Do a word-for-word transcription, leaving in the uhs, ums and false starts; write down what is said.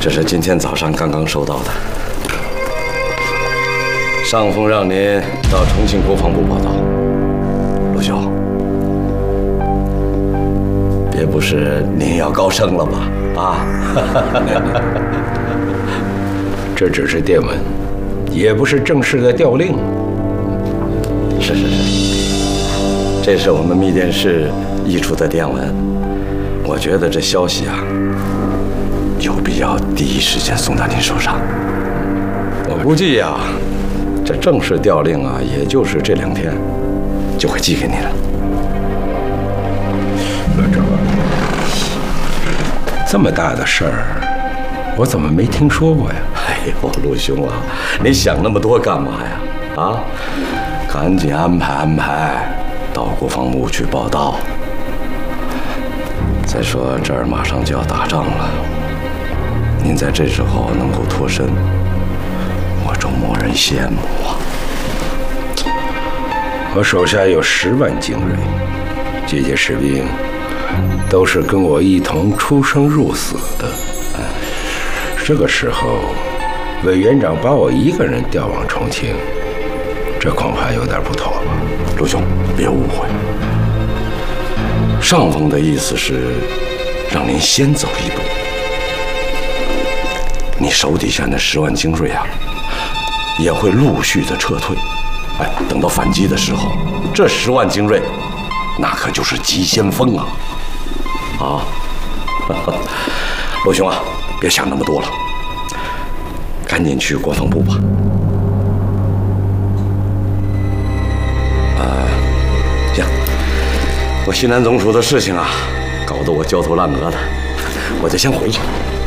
这是今天早上刚刚收到的。上峰让您到重庆国防部报道。陆兄，别不是您要高升了吧？啊？ 这只是电文，也不是正式的调令。 是是是，这是我们密电室译出的电文。我觉得这消息啊，有必要第一时间送到您手上。我估计呀、啊，这正式调令啊，也就是这两天就会寄给你了。 老周啊，这么大的事儿，我怎么没听说过呀？ 哎呦，陆兄啊，你想那么多干嘛呀？啊，赶紧安排安排，到国防部去报道。再说这儿马上就要打仗了，您在这时候能够脱身，我就莫人羡慕啊。 我手下有十万精锐，这些士兵都是跟我一同出生入死的。这个时候，委员长把我一个人调往重庆，这恐怕有点不妥吧？ 陆兄，别误会。上峰的意思是让您先走一步，你手底下那十万精锐啊，也会陆续的撤退。哎，等到反击的时候，这十万精锐，那可就是急先锋啊！啊，陆兄啊，别想那么多了，赶紧去国防部吧。我西南总署的事情啊，搞得我焦头烂额的，我就先回去。